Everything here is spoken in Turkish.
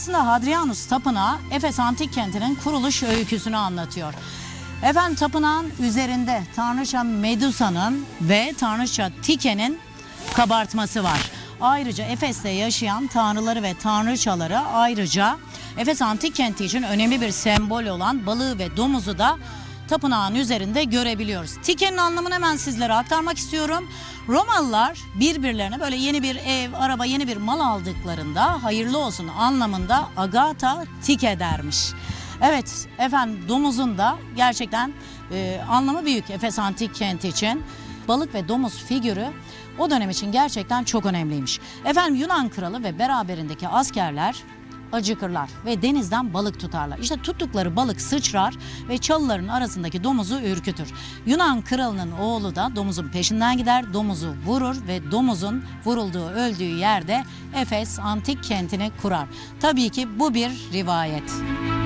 Aslında Hadrianus Tapınağı Efes Antik Kenti'nin kuruluş öyküsünü anlatıyor. Efendim tapınağın üzerinde tanrıça Medusa'nın ve tanrıça Tike'nin kabartması var. Ayrıca Efes'te yaşayan tanrıları ve tanrıçaları, ayrıca Efes Antik Kenti için önemli bir sembol olan balığı ve domuzu da tapınağın üzerinde görebiliyoruz. Tike'nin anlamını hemen sizlere aktarmak istiyorum. Romalılar birbirlerine böyle yeni bir ev, araba, yeni bir mal aldıklarında hayırlı olsun anlamında agata tike dermiş. Evet efendim, domuzun da gerçekten anlamı büyük Efes Antik Kenti için. Balık ve domuz figürü o dönem için gerçekten çok önemliymiş. Efendim Yunan kralı ve beraberindeki askerler acıkırlar ve denizden balık tutarlar. İşte tuttukları balık sıçrar ve çalıların arasındaki domuzu ürkütür. Yunan kralının oğlu da domuzun peşinden gider, domuzu vurur ve domuzun vurulduğu, öldüğü yerde Efes Antik Kenti'ni kurar. Tabii ki bu bir rivayet.